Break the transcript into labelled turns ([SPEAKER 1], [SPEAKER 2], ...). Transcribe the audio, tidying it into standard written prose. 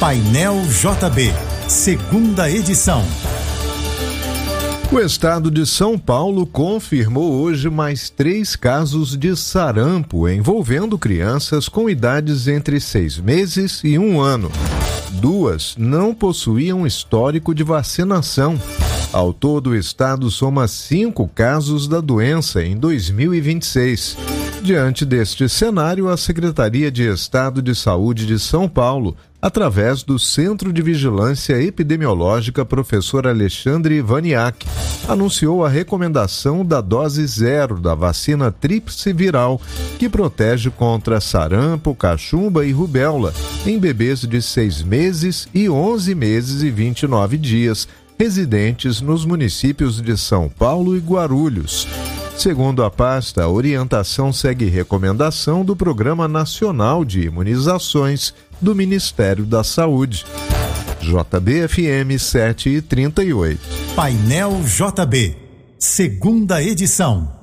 [SPEAKER 1] Painel JB, segunda edição.
[SPEAKER 2] O estado de São Paulo confirmou hoje mais 3 casos de sarampo envolvendo crianças com idades entre 6 meses e 1 ano. 2 não possuíam histórico de vacinação. Ao todo, o estado soma 5 casos da doença em 2026. Diante deste cenário, a Secretaria de Estado de Saúde de São Paulo, através do Centro de Vigilância Epidemiológica Professor Alexandre Vaniak, anunciou a recomendação da dose 0 da vacina tríplice viral, que protege contra sarampo, cachumba e rubéola em bebês de 6 meses e 11 meses e 29 dias, residentes nos municípios de São Paulo e Guarulhos. Segundo a pasta, a orientação segue recomendação do Programa Nacional de Imunizações do Ministério da Saúde. JB-FM 7h38.
[SPEAKER 1] Painel JB, segunda edição.